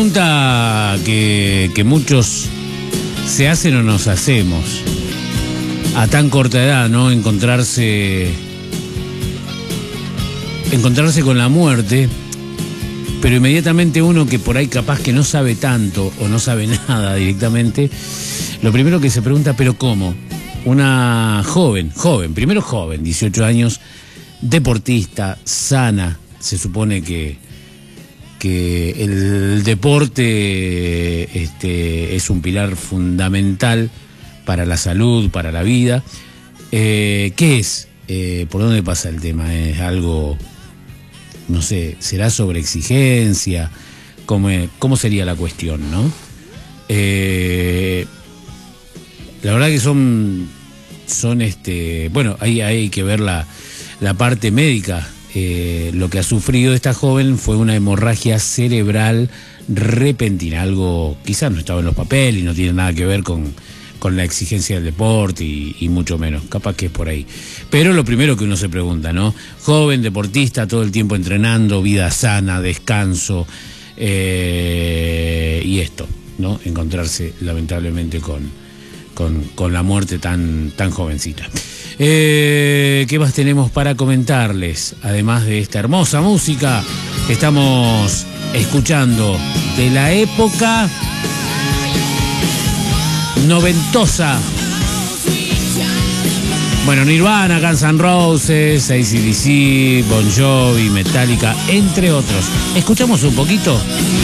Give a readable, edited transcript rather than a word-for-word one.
Pregunta que muchos se hacen o nos hacemos a tan corta edad, ¿no? Encontrarse con la muerte, pero inmediatamente uno que por ahí capaz que no sabe tanto o no sabe nada directamente, lo primero que se pregunta, ¿pero cómo? Una joven, 18 años, deportista, sana, se supone que el deporte es un pilar fundamental para la salud, para la vida. ¿Qué es? ¿Por dónde pasa el tema? ¿Es algo, no sé, será sobreexigencia? ¿Cómo sería la cuestión, no? La verdad que son bueno, ahí hay que ver la parte médica. Lo que ha sufrido esta joven fue una hemorragia cerebral repentina, algo quizás no estaba en los papeles y no tiene nada que ver con la exigencia del deporte y mucho menos, capaz que es por ahí. Pero lo primero que uno se pregunta, ¿no? Joven, deportista, todo el tiempo entrenando, vida sana, descanso, y esto, ¿no? Encontrarse lamentablemente con la muerte tan jovencita. ¿Qué más tenemos para comentarles? Además de esta hermosa música que estamos escuchando de la época noventosa. Bueno, Nirvana, Guns N' Roses, AC/DC, Bon Jovi, Metallica, entre otros. ¿Escuchamos un poquito?